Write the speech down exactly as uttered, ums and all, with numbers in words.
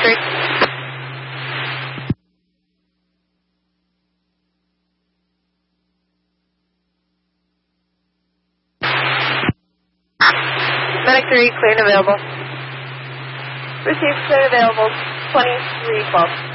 three. Medic three, clear and available. Received, clear and available, twenty-three twelve.